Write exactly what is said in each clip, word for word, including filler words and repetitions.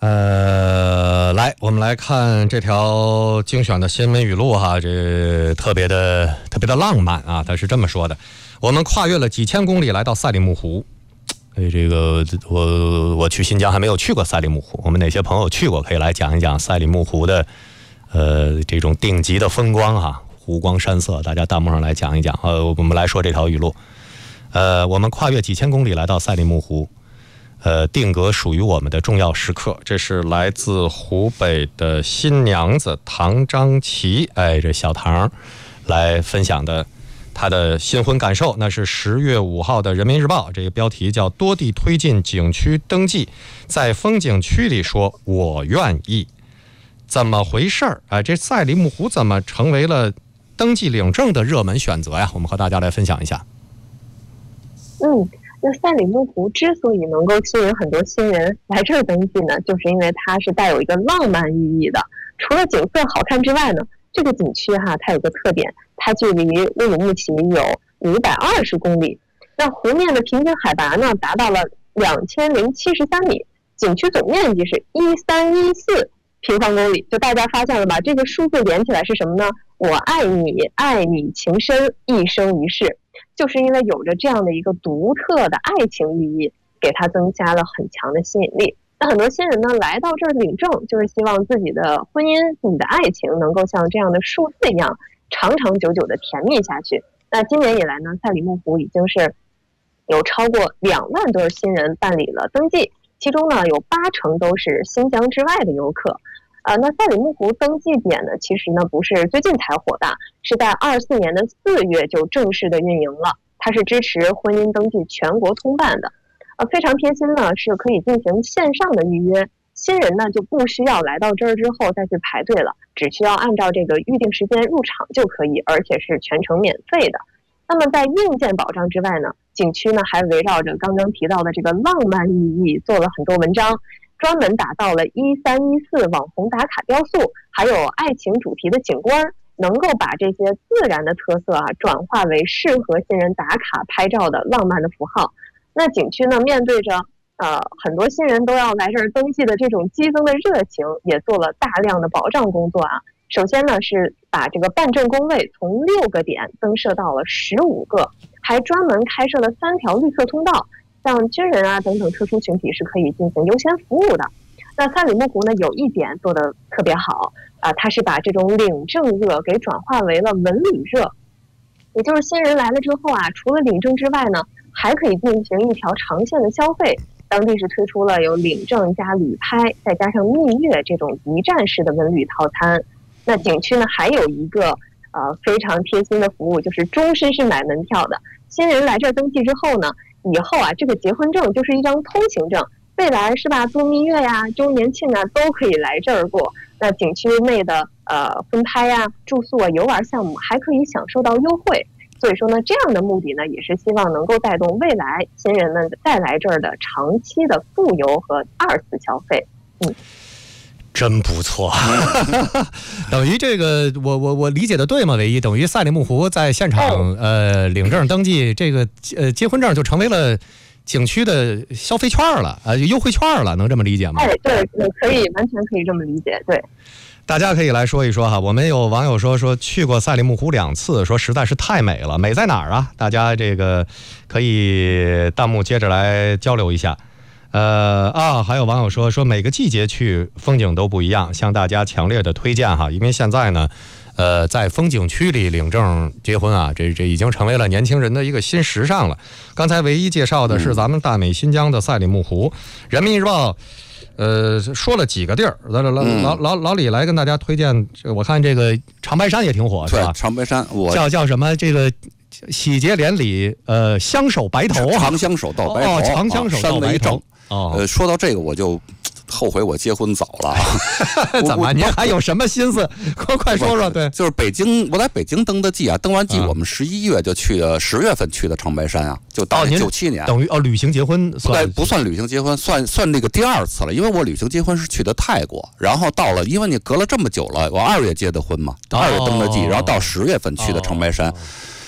呃，来，我们来看这条精选的新闻语录哈，这特别的特别的浪漫啊，他是这么说的：我们跨越了几千公里来到赛里木湖。哎，这个我我去新疆还没有去过赛里木湖，我们哪些朋友去过可以来讲一讲赛里木湖的呃这种顶级的风光哈、啊，湖光山色，大家弹幕上来讲一讲。呃，我们来说这条语录。呃，我们跨越几千公里来到赛里木湖。呃，定格属于我们的重要时刻，这是来自湖北的新娘子唐张琪，哎，这小唐来分享的她的新婚感受。那是十月五号的《人民日报》，这个标题叫"多地推进景区登记，在风景区里说我愿意"，怎么回事儿？哎，这赛里木湖怎么成为了登记领证的热门选择呀？我们和大家来分享一下。 嗯。那赛里木湖之所以能够吸引很多新人来这儿登记呢，就是因为它是带有一个浪漫意义的。除了景色好看之外呢，这个景区哈，它有个特点，它距离乌鲁木齐有五百二十公里，那湖面的平均海拔呢达到了两千零七十三米，景区总面积是一三一四平方公里。就大家发现了吧？这个数字连起来是什么呢？我爱你，爱你情深，一生一世。就是因为有着这样的一个独特的爱情意义，给它增加了很强的吸引力。那很多新人呢来到这儿领证，就是希望自己的婚姻、自己的爱情能够像这样的数字一样长长久久的甜蜜下去。那今年以来呢，赛里木湖已经是有超过两万对新人办理了登记，其中呢有八成都是新疆之外的游客。呃，那赛里木湖登记点呢，其实呢不是最近才火的，是在二四年的四月就正式的运营了。它是支持婚姻登记全国通办的，呃，非常贴心呢，是可以进行线上的预约，新人呢就不需要来到这儿之后再去排队了，只需要按照这个预定时间入场就可以，而且是全程免费的。那么在硬件保障之外呢，景区呢还围绕着刚刚提到的这个浪漫意义做了很多文章。专门打造了一三一四网红打卡雕塑，还有爱情主题的景观，能够把这些自然的特色啊转化为适合新人打卡拍照的浪漫的符号。那景区呢，面对着呃很多新人都要来这儿登记的这种激增的热情，也做了大量的保障工作啊。首先呢，是把这个办证工位从六个点增设到了十五个，还专门开设了三条绿色通道。像军人啊等等特殊群体是可以进行优先服务的。那赛里木湖呢有一点做得特别好啊、呃，它是把这种领证热给转化为了文旅热，也就是新人来了之后啊，除了领证之外呢，还可以进行一条长线的消费。当地是推出了有领证加旅拍再加上蜜月这种一站式的文旅套餐。那景区呢还有一个呃非常贴心的服务，就是终身是买门票的。新人来这儿登记之后呢，以后啊，这个结婚证就是一张通行证，未来是吧，度蜜月呀、周年庆啊，都可以来这儿过。那景区内的呃婚拍呀、住宿啊、游玩项目还可以享受到优惠。所以说呢，这样的目的呢，也是希望能够带动未来新人们再来这儿的长期的复游和二次消费。嗯。 真不错，等于这个我我我理解的对吗？唯一等于赛里木湖在现场呃领证登记，这个呃结婚证就成为了景区的消费券了，呃优惠券了，能这么理解吗？ 哎，对，可以，完全可以这么理解，对。 大家可以来说一说哈，我们有网友说说去过赛里木湖两次，说实在是太美了，美在哪儿啊？大家这个可以弹幕接着来交流一下。呃啊，还有网友说说每个季节去风景都不一样，向大家强烈的推荐哈，因为现在呢，呃，在风景区里领证结婚啊，这这已经成为了年轻人的一个新时尚了。刚才唯一介绍的是咱们大美新疆的赛里木湖，人民日报呃说了几个地儿，老老老老老李来跟大家推荐，我看这个长白山也挺火，是吧？ 长白山，我叫叫什么这个。喜结连理，呃，相守白头， 长相守到白头， 哦，长相守到白头。 哦，呃，说到这个，我就后悔我结婚早了。 怎么？您还有什么心思？快快说说。对， 就是北京，我在北京登的记啊，登完记我们十一月就去的，十月份去的长白山啊，就到九七年， 等于哦旅行结婚， 对，不算旅行结婚，算算那个第二次了，因为我旅行结婚是去的泰国，然后到了，因为你隔了这么久了，我二月结的婚嘛，二月登的记，然后到十月份去的长白山。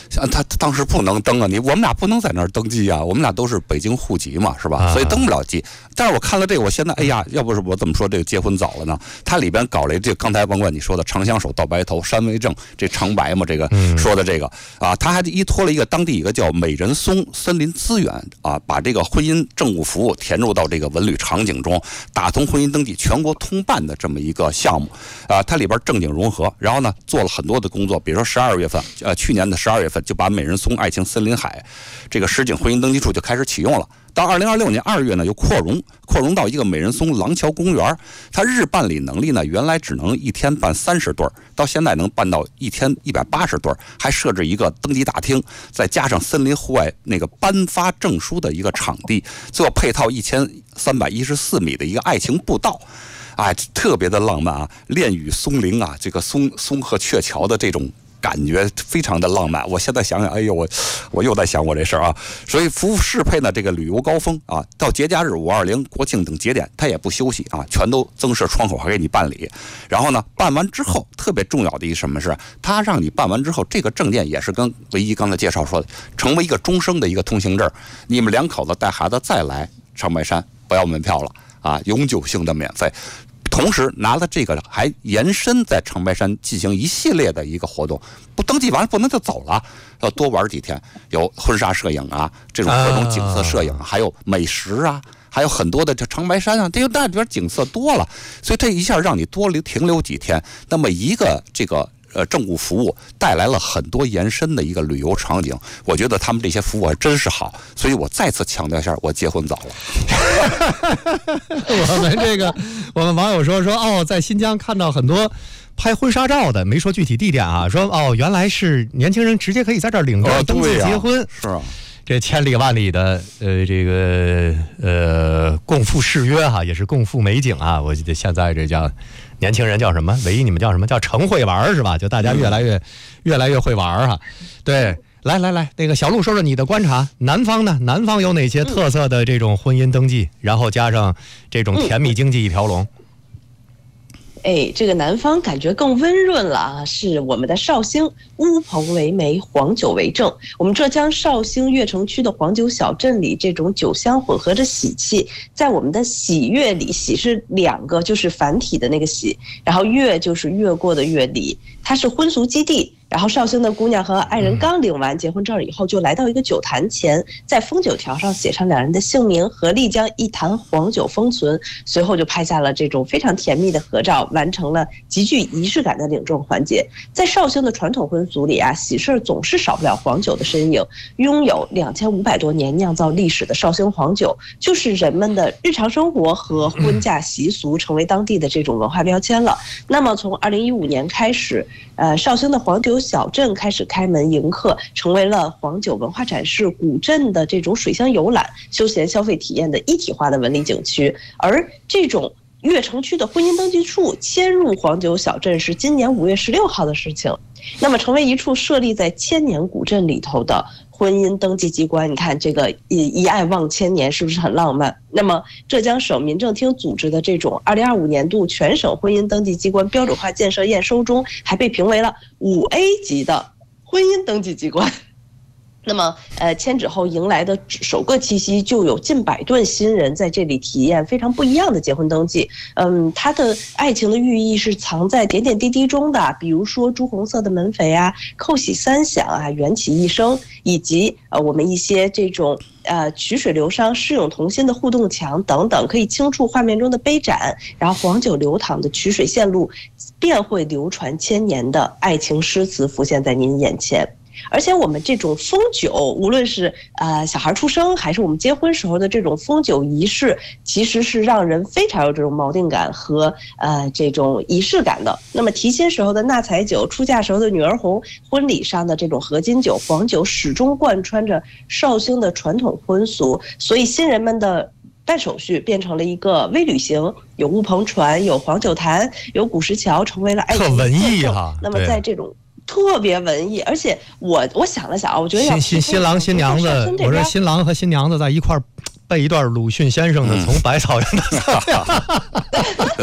他当时不能登啊，你我们俩不能在那儿登记啊，我们俩都是北京户籍嘛，是吧？所以登不了记。但是我看了这个，我现在哎呀，要不是我怎么说这个结婚早了呢？它里边搞了这刚才甭管你说的长相守到白头山为证，这长白嘛，这个说的这个啊，他还依托了一个当地一个叫美人松森林资源啊，把这个婚姻政务服务填入到这个文旅场景中，打通婚姻登记全国通办的这么一个项目啊，它里边正经融合，然后呢做了很多的工作，比如说十二月份，呃，去年的十二月份就把美人松爱情森林海这个实景婚姻登记处就开始启用了。到二零二六年二月呢，又扩容，扩容到一个美人松廊桥公园，它日办理能力呢，原来只能一天办三十对，到现在能办到一天一百八十对，还设置一个登记大厅，再加上森林户外那个颁发证书的一个场地，最后配套一千三百一十四米的一个爱情步道。哎，特别的浪漫啊！恋与松林啊，这个松松和鹊桥的这种感觉非常的浪漫。我现在想想，哎呦，我我又在想我这事儿啊。所以服务适配呢这个旅游高峰啊，到节假日、五二零、国庆等节点，它也不休息啊，全都增设窗口还给你办理。然后呢，办完之后特别重要的一什么事，它让你办完之后，这个证件也是跟唯一刚才介绍说的，成为一个终生的一个通行证。你们两口子带孩子再来长白山，不要门票了啊，永久性的免费。同时拿了这个还延伸在长白山进行一系列的一个活动，不登记完了不能就走了，要多玩几天，有婚纱摄影啊，这种各种景色摄影，还有美食啊，还有很多的这长白山啊，这个那里边景色多了，所以这一下让你多留停留几天，那么一个这个呃政务服务带来了很多延伸的一个旅游场景，我觉得他们这些服务还真是好，所以我再次强调一下，我结婚早了。 我们这个我们网友说说哦，在新疆看到很多拍婚纱照的，没说具体地点啊，说哦原来是年轻人直接可以在这儿领证登记结婚， 是啊。 这千里万里的呃这个呃共赴誓约哈，也是共赴美景啊。我记得现在这叫年轻人叫什么？唯一你们叫什么？叫成会玩是吧？就大家越来越、嗯、越来越会玩哈。对，来来来，那个小陆说说你的观察，南方呢？南方有哪些特色的这种婚姻登记？嗯、然后加上这种甜蜜经济一条龙。嗯哎，这个南方感觉更温润了啊！是我们的绍兴，乌篷为媒，黄酒为证。我们浙江绍兴越城区的黄酒小镇里，这种酒香混合着喜气，在我们的喜悦里，喜是两个，就是繁体的那个喜，然后越就是越过的越里，它是婚俗基地。然后绍兴的姑娘和爱人刚领完结婚证以后，就来到一个酒坛前，在封酒条上写上两人的姓名，合力将一坛黄酒封存，随后就拍下了这种非常甜蜜的合照，完成了极具仪式感的领证环节。在绍兴的传统婚俗里啊，喜事总是少不了黄酒的身影。拥有两千五百多年酿造历史的绍兴黄酒，就是人们的日常生活和婚嫁习俗成为当地的这种文化标签了。那么从二零一五年开始，呃，绍兴的黄酒小镇开始开门迎客，成为了黄酒文化展示、古镇的这种水乡游览、休闲消费体验的一体化的文旅景区。而这种越城区的婚姻登记处迁入黄酒小镇是今年五月十六号的事情。那么成为一处设立在千年古镇里头的婚姻登记机关，你看这个一一爱望千年是不是很浪漫？那么浙江省民政厅组织的这种二零二五年度全省婚姻登记机关标准化建设验收中，还被评为了五 A 级的婚姻登记机关。那么，呃，迁址后迎来的首个七夕，就有近百对新人在这里体验非常不一样的结婚登记。嗯，它的爱情的寓意是藏在点点滴滴中的，比如说朱红色的门扉啊、叩喜三响啊、缘起一生，以及呃我们一些这种呃曲水流觞、诗咏童心的互动墙等等，可以轻触画面中的杯盏，然后黄酒流淌的曲水线路，便会流传千年的爱情诗词浮现在您眼前。而且我们这种封酒，无论是呃小孩出生还是我们结婚时候的这种封酒仪式，其实是让人非常有这种锚定感和呃这种仪式感的。那么提亲时候的纳彩酒，出嫁时候的女儿红，婚礼上的这种合金酒、黄酒，始终贯穿着绍兴的传统婚俗，所以新人们的办手续变成了一个微旅行，有乌篷船，有黄酒坛，有古石桥，成为了爱情的特文艺哈。 那么在这种特别文艺，而且我我想了想啊，我觉得新新新郎新娘子，我说新郎和新娘子在一块儿背一段鲁迅先生的《从百草园到草原》，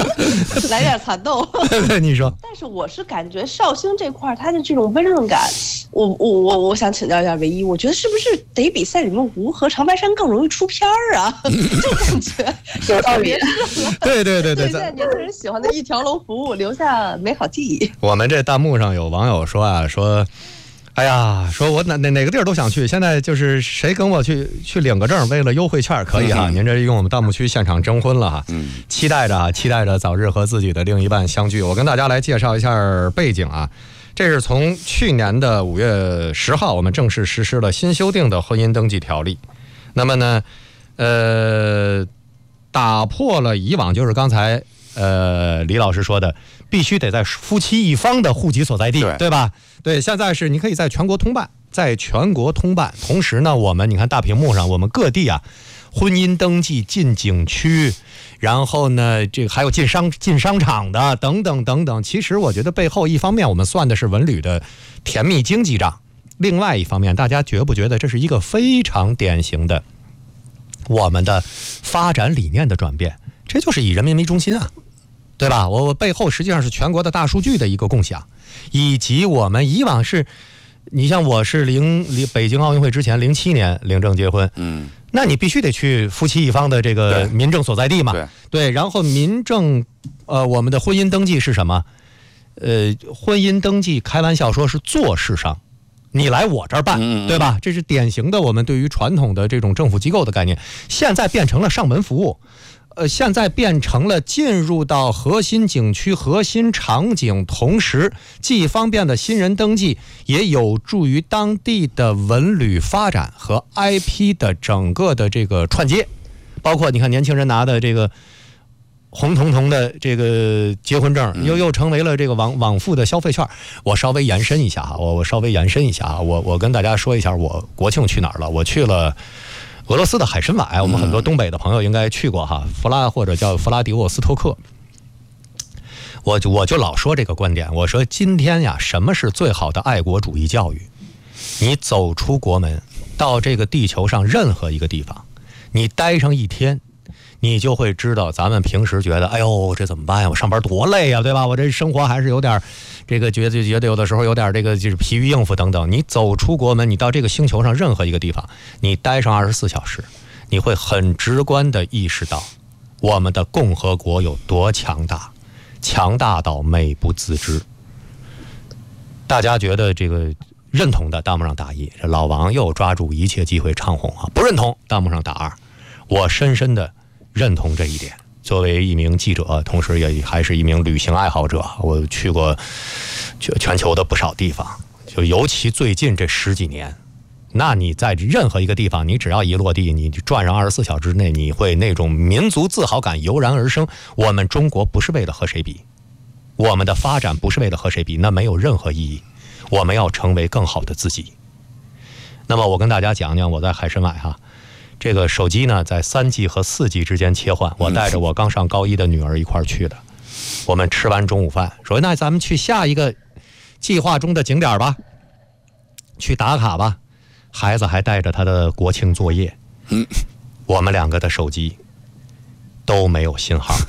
来点蚕豆。 对，你说。 但是我是感觉绍兴这块它的这种温润感，我我我我想请教一下唯一，我觉得是不是得比赛里木湖和长白山更容易出片儿啊？这感觉有道理。 对对对对， 现在年轻人喜欢的一条龙服务，留下美好记忆。 我们这弹幕上有网友说啊，说。哎呀，说我哪哪哪个地儿都想去，现在就是谁跟我去去领个证，为了优惠券可以哈。嗯、您这用我们弹幕区现场征婚了哈，嗯，期待着啊，期待着早日和自己的另一半相聚。我跟大家来介绍一下背景啊，这是从去年的五月十号，我们正式实施了新修订的婚姻登记条例。那么呢，呃，打破了以往就是刚才呃李老师说的，必须得在夫妻一方的户籍所在地， 对, 对吧？对，现在是你可以在全国通办，在全国通办。同时呢，我们你看大屏幕上，我们各地啊，婚姻登记进景区，然后呢，这个还有进商进商场的等等等等。其实我觉得背后一方面我们算的是文旅的甜蜜经济账，另外一方面，大家觉不觉得这是一个非常典型的我们的发展理念的转变？这就是以人民为中心啊。对吧？我我背后实际上是全国的大数据的一个共享，以及我们以往是，你像我是零零北京奥运会之前零七年领证结婚，嗯，那你必须得去夫妻一方的这个民政所在地嘛，对，对，然后民政，呃，我们的婚姻登记是什么？呃，婚姻登记开玩笑说是做事上，你来我这儿办，对吧？这是典型的我们对于传统的这种政府机构的概念，现在变成了上门服务。呃，现在变成了进入到核心景区、核心场景，同时既方便了新人登记，也有助于当地的文旅发展和 I P 的整个的这个串接。包括你看年轻人拿的这个红彤彤的这个结婚证，又又成为了这个往往复的消费券。我稍微延伸一下哈，我我稍微延伸一下啊，我我跟大家说一下，我国庆去哪儿了？我去了俄罗斯的海参崴，我们很多东北的朋友应该去过哈，弗拉或者叫弗拉迪沃斯托克。我就我就老说这个观点，我说今天呀，什么是最好的爱国主义教育？你走出国门，到这个地球上任何一个地方，你待上一天，你就会知道，咱们平时觉得，哎呦，这怎么办呀？我上班多累呀，对吧？我这生活还是有点，这个觉得觉得有的时候有点这个就是疲于应付等等。你走出国门，你到这个星球上任何一个地方，你待上二十四小时，你会很直观地意识到，我们的共和国有多强大，强大到美不自知。大家觉得这个认同的，弹幕上打一；这老王又抓住一切机会唱红啊！不认同，弹幕上打二。我深深的认同这一点。作为一名记者，同时也还是一名旅行爱好者，我去过全球的不少地方，就尤其最近这十几年，那你在任何一个地方，你只要一落地，你转上二十四小时内，你会那种民族自豪感油然而生。我们中国不是为了和谁比，我们的发展不是为了和谁比，那没有任何意义。我们要成为更好的自己。那么我跟大家讲讲我在海参崴哈。这个手机呢，在三 G 和四 G 之间切换。我带着我刚上高一的女儿一块儿去的。我们吃完中午饭，说那咱们去下一个计划中的景点吧，去打卡吧。孩子还带着他的国庆作业。嗯，我们两个的手机都没有信号，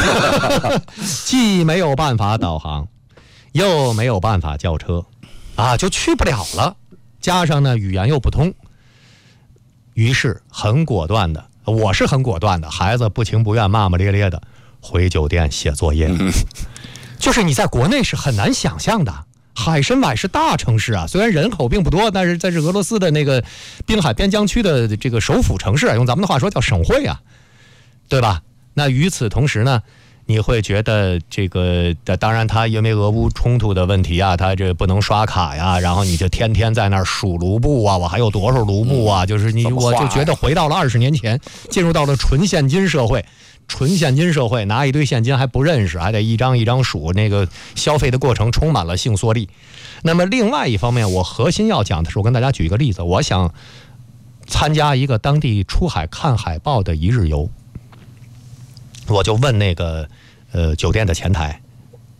既没有办法导航，又没有办法叫车，啊，就去不了了。加上呢，语言又不通。于是很果断的，我是很果断的，孩子不情不愿骂骂咧咧的回酒店写作业。就是你在国内是很难想象的，海参崴是大城市啊，虽然人口并不多，但是这是俄罗斯的那个滨海边疆区的这个首府城市啊，用咱们的话说叫省会啊，对吧？那与此同时呢，你会觉得这个，当然他因为俄乌冲突的问题啊，他这不能刷卡呀，然后你就天天在那儿数卢布啊，我还有多少卢布啊？就是你，我就觉得回到了二十年前，进入到了纯现金社会。纯现金社会，拿一堆现金还不认识，还得一张一张数，那个消费的过程充满了性缩力。那么另外一方面，我核心要讲的是，我跟大家举一个例子，我想参加一个当地出海看海豹的一日游，我就问那个呃酒店的前台，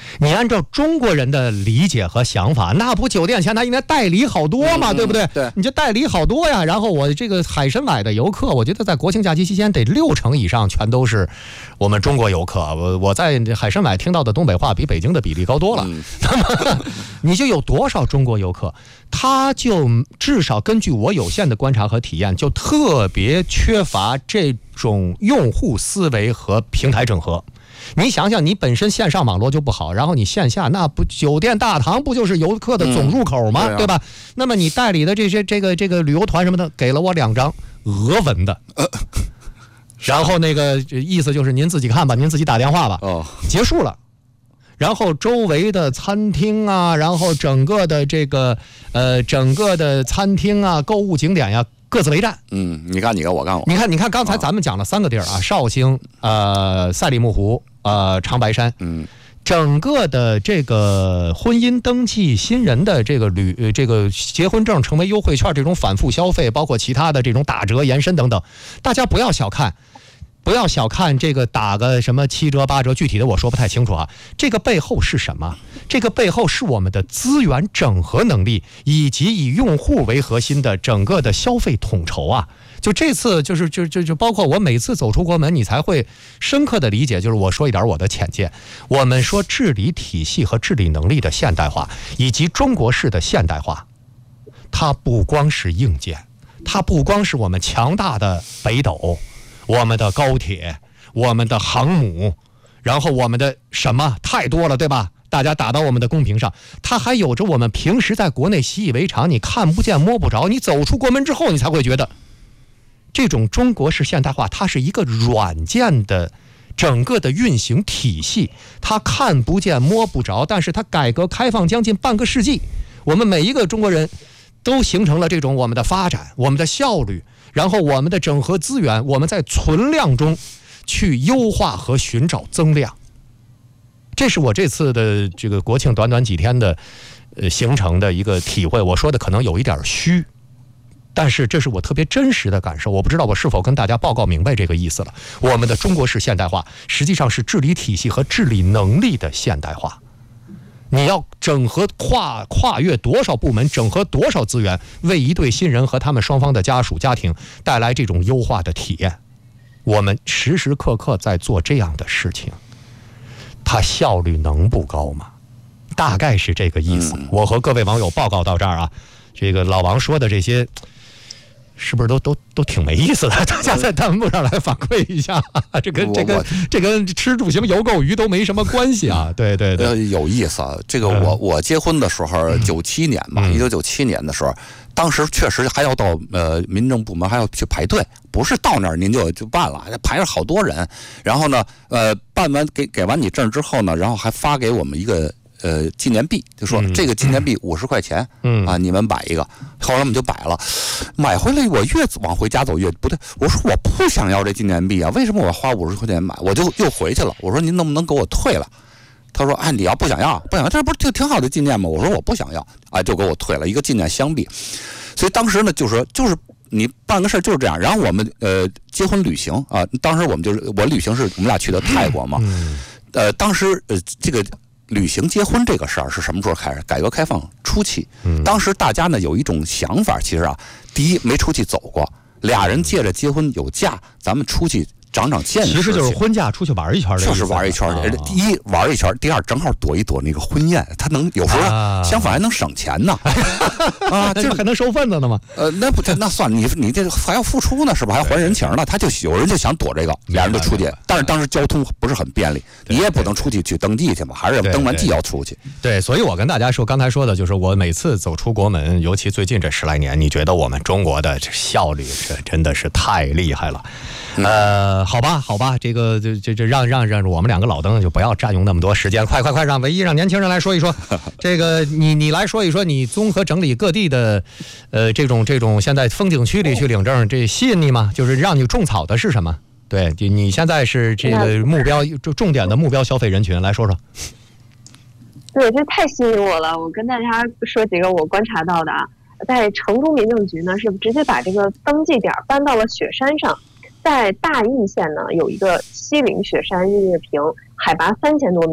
你按照中国人的理解和想法，那不酒店前台应该代理好多嘛， 嗯、 对不对？ 对， 你就代理好多呀。然后我这个海参崴的游客，我觉得在国庆假期期间得六成以上全都是我们中国游客。我我在海参崴听到的东北话比北京的比例高多了。 嗯、 那么你就有多少中国游客？他就至少根据我有限的观察和体验，就特别缺乏这种用户思维和平台整合。你想想，你本身线上网络就不好，然后你线下那不酒店大堂不就是游客的总入口吗？嗯、对, 啊、对吧？那么你代理的这些这个这个旅游团什么的，给了我两张俄文的，呃、然后那个意思就是您自己看吧，您自己打电话吧， 哦， 结束了。然后周围的餐厅啊，然后整个的这个呃整个的餐厅啊，购物景点呀、啊。各自为战。 嗯，你干你个，我干我。 你看，你看，刚才咱们讲了三个地儿啊，绍兴、呃、赛里木湖、呃、长白山。 嗯， 整个的这个婚姻登记新人的这个旅这个结婚证成为优惠券这种反复消费，包括其他的这种打折延伸等等，大家不要小看。不要小看这个打个什么七折八折，具体的我说不太清楚啊。这个背后是什么？这个背后是我们的资源整合能力，以及以用户为核心的整个的消费统筹啊。就这次就是就就就包括我每次走出国门，你才会深刻的理解。就是我说一点我的浅见，我们说治理体系和治理能力的现代化，以及中国式的现代化，它不光是硬件，它不光是我们强大的北斗。我们的高铁，我们的航母，然后我们的什么太多了，对吧？大家打到我们的公屏上，它还有着我们平时在国内习以为常，你看不见摸不着，你走出国门之后，你才会觉得，这种中国式现代化，它是一个软件的整个的运行体系，它看不见摸不着，但是它改革开放将近半个世纪，我们每一个中国人都形成了这种我们的发展，我们的效率。然后我们的整合资源，我们在存量中去优化和寻找增量。这是我这次的这个国庆短短几天的呃行程的一个体会。我说的可能有一点虚，但是这是我特别真实的感受。我不知道我是否跟大家报告明白这个意思了。我们的中国式现代化实际上是治理体系和治理能力的现代化。你要整合跨跨越多少部门，整合多少资源，为一对新人和他们双方的家属家庭带来这种优化的体验。我们时时刻刻在做这样的事情，它效率能不高吗？大概是这个意思。我和各位网友报告到这儿啊，这个老王说的这些是不是都都都挺没意思的？大家在弹幕上来反馈一下，这跟这跟这跟吃住行游购娱都没什么关系啊！对对对， 呃，有意思啊。这个我我结婚的时候，九七年吧，一九九七年的时候，当时确实还要到呃民政部门还要去排队，不是到那儿您就就办了，排着好多人。然后呢，呃，办完给给完你证之后呢，然后还发给我们一个。呃，纪念币就说这个纪念币五十块钱，嗯啊，你们摆一个。后来我们就摆了，买回来我越往回家走越不对。我说我不想要这纪念币啊，为什么我花五十块钱买？我就又回去了。我说您能不能给我退了？他说哎，你要不想要，不想要，这不是就挺好的纪念吗？我说我不想要，啊，就给我退了一个纪念香币。所以当时呢，就是就是你办个事就是这样。然后我们呃结婚旅行啊，当时我们就是我旅行是我们俩去的泰国嘛，呃，当时呃这个。旅行结婚这个事儿是什么时候开始？改革开放初期，当时大家呢有一种想法，其实啊，第一没出去走过，俩人借着结婚有假，咱们出去长长见识， 其实就是婚假出去玩一圈的， 就是玩一圈。第一玩一圈，第二正好躲一躲那个婚宴，他能有时候相反还能省钱呢，啊， 这还能收份子呢吗？ 呃，那不那算你你这还要付出呢，是吧？还要还人情呢，他就有人就想躲这个，俩人就出去，但是当时交通不是很便利，你也不能出去去登记去嘛，还是登完记要出去。 对，所以我跟大家说，刚才说的就是我每次走出国门，尤其最近这十来年，你觉得我们中国的这效率这真的是太厉害了。呃，好吧，好吧，这个这这这让让让我们两个老登就不要占用那么多时间，快快快，让唯一让年轻人来说一说，这个你你来说一说，你综合整理各地的，呃，这种这种现在风景区里去领证，这吸引你吗？就是让你种草的是什么？对，你现在是这个目标重点的目标消费人群，来说说。 对，这太吸引我了。我跟大家说几个我观察到的啊，在成都民政局呢是直接把这个登记点搬到了雪山上。在大邑县呢，有一个西岭雪山日月坪，海拔三千多米，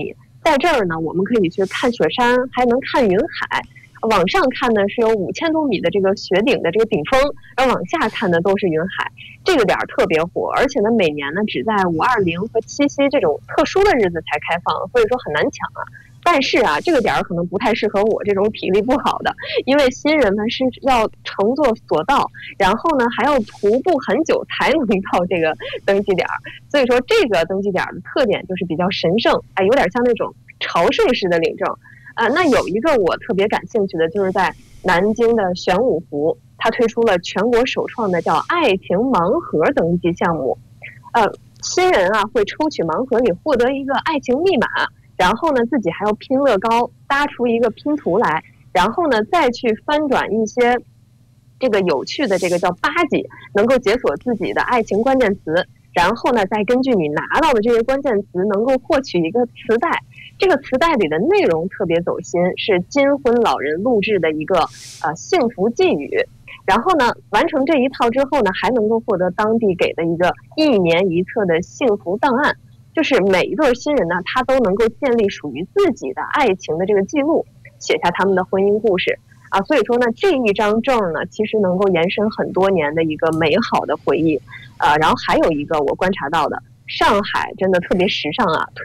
在这儿呢，我们可以去看雪山，还能看云海。往上看呢是有五千多米的这个雪顶的这个顶峰，而往下看的都是云海。这个点儿特别火，而且呢每年呢只在五二零和七夕这种特殊的日子才开放，所以说很难抢啊。但是啊，这个点儿可能不太适合我这种体力不好的，因为新人们是要乘坐索道，然后呢还要徒步很久才能到这个登记点儿。所以说这个登记点的特点就是比较神圣，哎，有点像那种朝圣式的领证。啊，那有一个我特别感兴趣的，就是在南京的玄武湖，它推出了全国首创的叫爱情盲盒登记项目。呃，新人啊会抽取盲盒里获得一个爱情密码，然后呢自己还要拼乐高，搭出一个拼图来，然后呢再去翻转一些这个有趣的这个叫八级，能够解锁自己的爱情关键词，然后呢再根据你拿到的这些关键词，能够获取一个磁带。这个磁带里的内容特别走心，是金婚老人录制的一个呃幸福寄语。然后呢，完成这一套之后呢，还能够获得当地给的一个一年一册的幸福档案。就是每一对新人呢，他都能够建立属于自己的爱情的这个记录，写下他们的婚姻故事啊。所以说呢，这一张证呢，其实能够延伸很多年的一个美好的回忆。呃，然后还有一个我观察到的，上海真的特别时尚啊，推